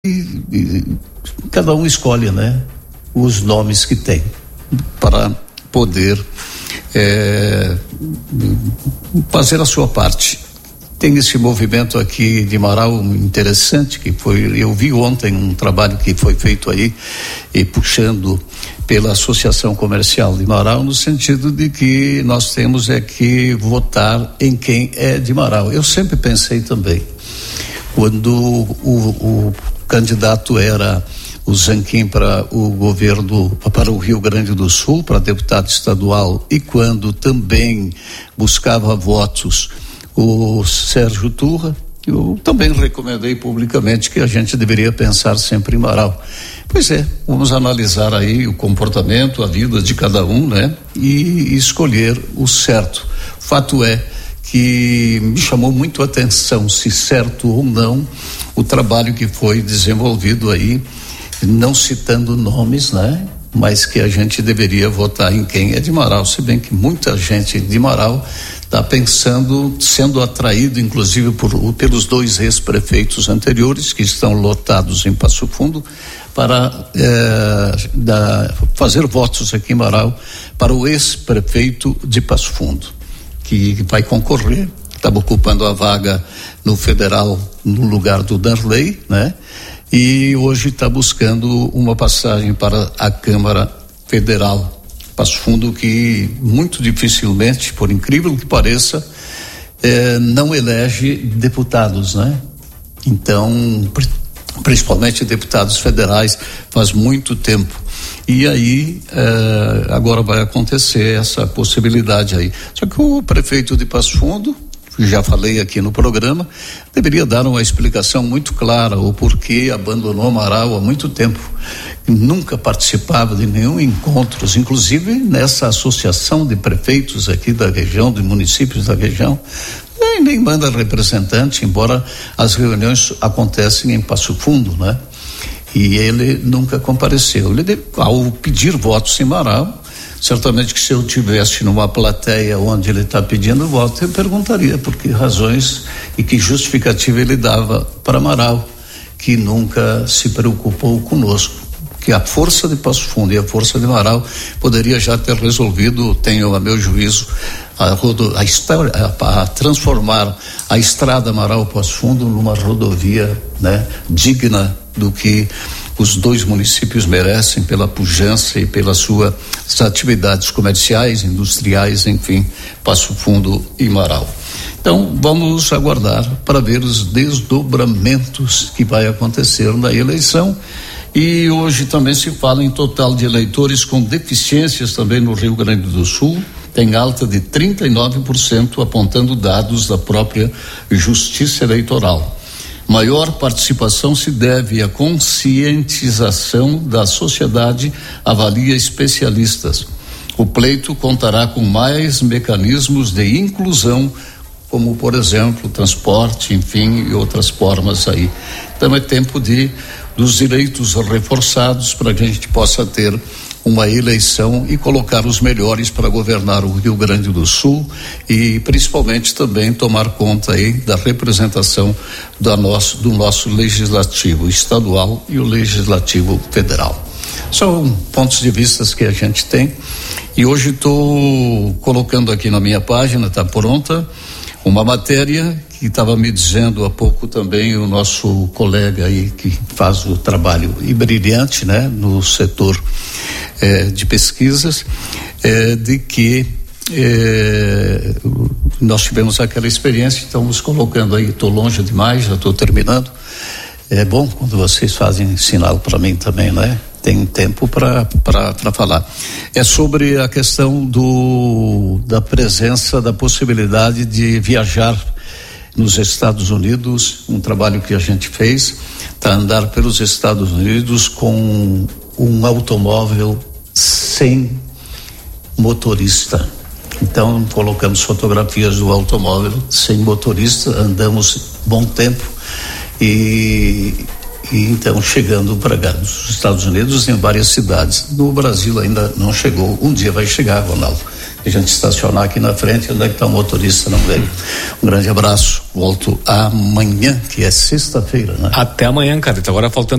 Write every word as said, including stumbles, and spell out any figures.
e, e cada um escolhe, né, os nomes que tem para poder é, fazer a sua parte. Tem esse movimento aqui de Marau interessante, que foi, eu vi ontem um trabalho que foi feito aí, e puxando pela Associação Comercial de Marau, no sentido de que nós temos é que votar em quem é de Marau. Eu sempre pensei também, quando o, o candidato era o Zanquim para o governo, para o Rio Grande do Sul, para deputado estadual, e quando também buscava votos o Sérgio Turra, eu também recomendei publicamente que a gente deveria pensar sempre em Marau. Pois é, vamos analisar aí o comportamento, a vida de cada um, né? E escolher o certo. Fato é que me chamou muito a atenção, se certo ou não, o trabalho que foi desenvolvido aí, não citando nomes, né? Mas que a gente deveria votar em quem é de Marau, se bem que muita gente de Marau está pensando, sendo atraído inclusive por, pelos dois ex-prefeitos anteriores que estão lotados em Passo Fundo para eh, da, fazer votos aqui em Marau para o ex-prefeito de Passo Fundo, que, que vai concorrer, estava ocupando a vaga no federal no lugar do Darley, né? E hoje está buscando uma passagem para a Câmara Federal Passo Fundo, que muito dificilmente, por incrível que pareça, eh, não elege deputados, né? Então, principalmente deputados federais, faz muito tempo. E aí, eh, agora vai acontecer essa possibilidade aí. Só que o prefeito de Passo Fundo, já falei aqui no programa, deveria dar uma explicação muito clara o porquê abandonou Marau há muito tempo. Nunca participava de nenhum encontros, inclusive nessa associação de prefeitos aqui da região, de municípios da região, nem, nem manda representante, embora as reuniões acontecem em Passo Fundo, né? E ele nunca compareceu. Ele deve, ao pedir votos em Marau, certamente que se eu tivesse numa plateia onde ele está pedindo voto, eu perguntaria por que razões e que justificativa ele dava para Marau, que nunca se preocupou conosco. Que a força de Passo Fundo e a força de Marau poderia já ter resolvido, tenho a meu juízo, a, rodo, a, história, a, a transformar a estrada Marau-Passo Fundo numa rodovia, né, digna do que os dois municípios merecem pela pujança e pelas suas atividades comerciais, industriais, enfim, Passo Fundo e Marau. Então, vamos aguardar para ver os desdobramentos que vai acontecer na eleição. E hoje também se fala em total de eleitores com deficiências também no Rio Grande do Sul, tem alta de trinta e nove por cento, apontando dados da própria Justiça Eleitoral. Maior participação se deve à conscientização da sociedade, avalia especialistas. O pleito contará com mais mecanismos de inclusão, como, por exemplo, transporte, enfim, e outras formas aí. Então é tempo de dos direitos reforçados para que a gente possa ter uma eleição e colocar os melhores para governar o Rio Grande do Sul e principalmente também tomar conta aí da representação da nosso, do nosso legislativo estadual e o legislativo federal. São pontos de vista que a gente tem e hoje estou colocando aqui na minha página, está pronta, uma matéria que estava me dizendo há pouco também o nosso colega aí que faz o trabalho e brilhante, né, no setor eh, de pesquisas, eh, de que eh, nós tivemos aquela experiência, estamos colocando aí, estou longe demais, já estou terminando. É bom quando vocês fazem sinal para mim também, né? Tem tempo para para falar. É sobre a questão do da presença, da possibilidade de viajar nos Estados Unidos, um trabalho que a gente fez, para andar pelos Estados Unidos com um automóvel sem motorista. Então, colocamos fotografias do automóvel sem motorista, andamos bom tempo e, e então chegando para cá, nos Estados Unidos, em várias cidades. No Brasil ainda não chegou, um dia vai chegar, Ronaldo. A gente estacionar aqui na frente, onde é que está o motorista, não veio. Um grande abraço, volto amanhã, que é sexta-feira, né? Até amanhã, cara, agora faltando